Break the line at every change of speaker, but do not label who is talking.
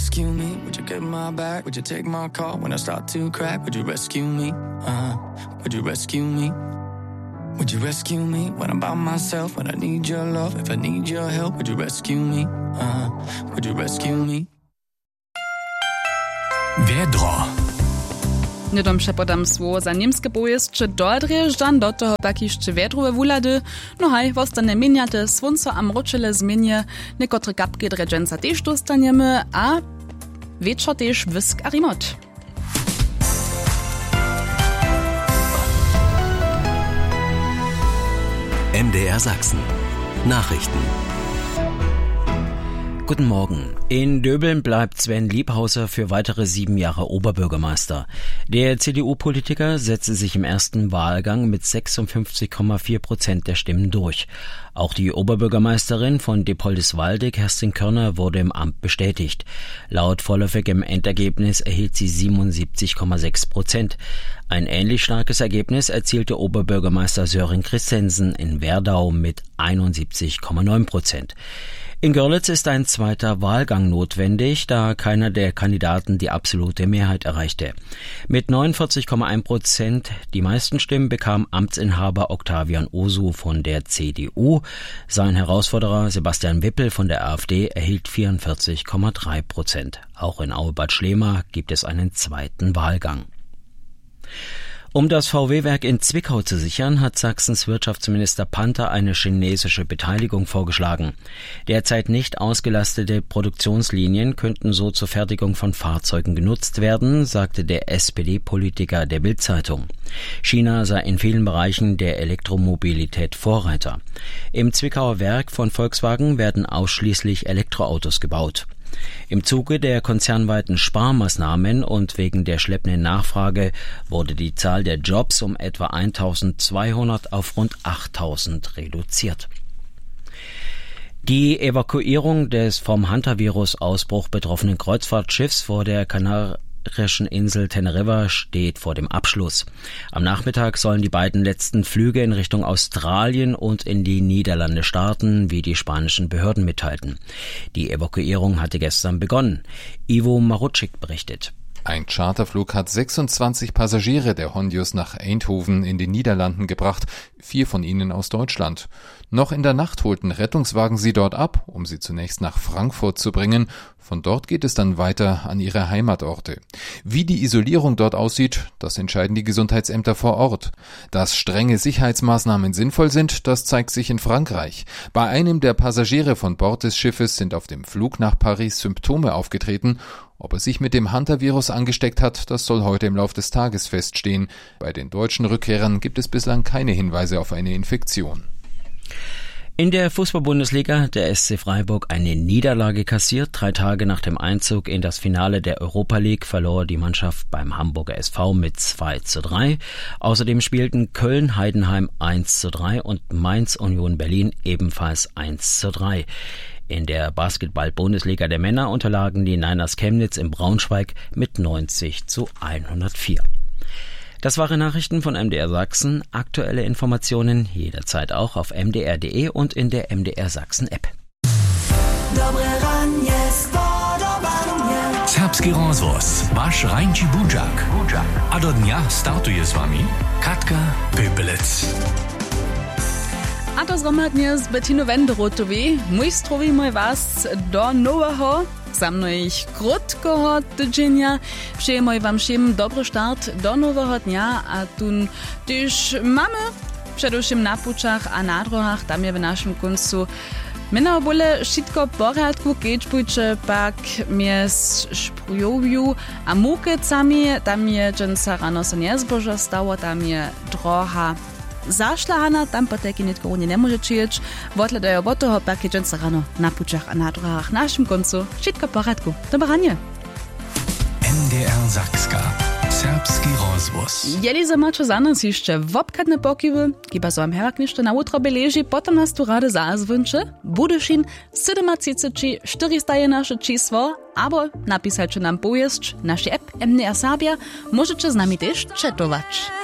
rescue me? Would you get my back? Would you take my call when I start to crack? Would you rescue me? Would you rescue me? Would you rescue me when I'm by myself? When I need your love, if I need your help, would you rescue me? Would you rescue me?
Wiedro.
Nedom przepodam słowo za niemskie bojestrze dodrieżdżan do toho pak jeszcze wiedrowe wulady. No haj, wostane miniate słonco a mroczele zmienie, niekotre kapki dredżenca też dostaniemy, a wieczor też wysk a rimot.
MDR Sachsen. Nachrichten.
Guten Morgen. In Döbeln bleibt Sven Liebhauser für weitere 7 Jahre Oberbürgermeister. Der CDU-Politiker setzte sich im ersten Wahlgang mit 56,4% der Stimmen durch. Auch die Oberbürgermeisterin von Dippoldiswalde, Kerstin Körner, wurde im Amt bestätigt. Laut vorläufigem Endergebnis erhielt sie 77,6%. Ein ähnlich starkes Ergebnis erzielte Oberbürgermeister Sören Christensen in Werdau mit 71,9%. In Görlitz ist ein zweiter Wahlgang notwendig, da keiner der Kandidaten die absolute Mehrheit erreichte. Mit 49,1%, die meisten Stimmen, bekam Amtsinhaber Octavian Osu von der CDU. Sein Herausforderer Sebastian Wippel von der AfD erhielt 44,3%. Auch in Aue-Bad Schlema gibt es einen zweiten Wahlgang. Um das VW-Werk in Zwickau zu sichern, hat Sachsens Wirtschaftsminister Panther eine chinesische Beteiligung vorgeschlagen. Derzeit nicht ausgelastete Produktionslinien könnten so zur Fertigung von Fahrzeugen genutzt werden, sagte der SPD-Politiker der Bild-Zeitung. China sei in vielen Bereichen der Elektromobilität Vorreiter. Im Zwickauer Werk von Volkswagen werden ausschließlich Elektroautos gebaut. Im Zuge der konzernweiten Sparmaßnahmen und wegen der schleppenden Nachfrage wurde die Zahl der Jobs um etwa 1.200 auf rund 8.000 reduziert. Die Evakuierung des vom Hantavirus-Ausbruch betroffenen Kreuzfahrtschiffs vor der kanarischen Insel Teneriffa steht vor dem Abschluss. Am Nachmittag sollen die beiden letzten Flüge in Richtung Australien und in die Niederlande starten, wie die spanischen Behörden mitteilten. Die Evakuierung hatte gestern begonnen. Ivo Marutschik berichtet.
Ein Charterflug hat 26 Passagiere der Hondius nach Eindhoven in den Niederlanden gebracht, 4 von ihnen aus Deutschland. Noch in der Nacht holten Rettungswagen sie dort ab, um sie zunächst nach Frankfurt zu bringen. Von dort geht es dann weiter an ihre Heimatorte. Wie die Isolierung dort aussieht, das entscheiden die Gesundheitsämter vor Ort. Dass strenge Sicherheitsmaßnahmen sinnvoll sind, das zeigt sich in Frankreich. Bei einem der Passagiere von Bord des Schiffes sind auf dem Flug nach Paris Symptome aufgetreten. Ob er sich mit dem Hantavirus angesteckt hat, das soll heute im Laufe des Tages feststehen. Bei den deutschen Rückkehrern gibt es bislang keine Hinweise auf eine Infektion.
In der Fußball-Bundesliga hat der SC Freiburg eine Niederlage kassiert. 3 Tage nach dem Einzug in das Finale der Europa League verlor die Mannschaft beim Hamburger SV mit 2:3. Außerdem spielten Köln-Heidenheim 1:3 und Mainz-Union Berlin ebenfalls 1:3. In der Basketball-Bundesliga der Männer unterlagen die Niners Chemnitz in Braunschweig mit 90:104. Das waren Nachrichten von MDR Sachsen. Aktuelle Informationen jederzeit auch auf mdr.de und in der MDR Sachsen App.
Serbski rozvoz, waš Rajnči Budžak. A do dnia startuje s vami Katka Pöpelec.
A to zromadnie z Bettino Wenderotowi. Mojstrovimy was do nowego, za mną ich krótkiego tydzienia. Przyjmuję wam wszym dobry start do nowego dnia, a tu też mamy przedewším na pučach a na drogach, tam je w naszym końcu Meno bole wszystko w porządku, keď pójdzie pak mies szprujowiu a mukecami, tam je dżęca rano se niezboża stało, tam je droha zašľahaná, tam po tej kinitko oni nemôže čieť. Vodledajú od toho, pak je džęca rano na pučach a na drogach. Na našim koncu všetko v porádku. Dobranie.
MDR Sakska. Serbski rozvoz.
Jeli za mačo za nas ešte vopkadne pokyvy, kiba so am hervak ništo na utro beleži, potom nás tu rade zazvunče, budešin 37 400 je naše číslo, abo napísajte nám pojezd, naši app MDR Serbia, môžete s nami tež četovač.